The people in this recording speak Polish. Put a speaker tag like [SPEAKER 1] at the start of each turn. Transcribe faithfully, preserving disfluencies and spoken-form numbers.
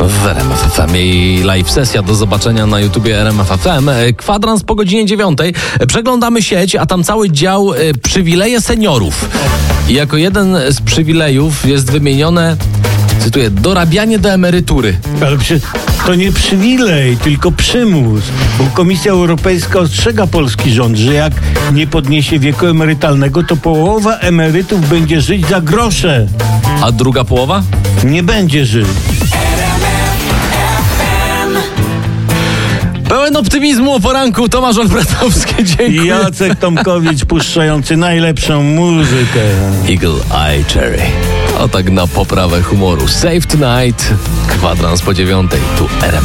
[SPEAKER 1] w R M F F M i live sesja do zobaczenia na YouTubie R M F F M. Kwadrans po godzinie dziewiątej. Przeglądamy sieć, a tam cały dział y, przywileje seniorów. I jako jeden z przywilejów jest wymienione, cytuję, dorabianie do emerytury.
[SPEAKER 2] Ale przecież to nie przywilej, tylko przymus, bo Komisja Europejska ostrzega polski rząd, że jak nie podniesie wieku emerytalnego, to połowa emerytów będzie żyć za grosze.
[SPEAKER 1] A druga połowa?
[SPEAKER 2] Nie będzie żyć.
[SPEAKER 1] Pełen optymizmu o poranku Tomasz Olbratowski, dziękuję.
[SPEAKER 2] I Jacek Tomkowicz puszczający najlepszą muzykę.
[SPEAKER 1] Eagle Eye Cherry. O tak na poprawę humoru. Save Tonight. Kwadrans po dziewiątej. Tu R M F.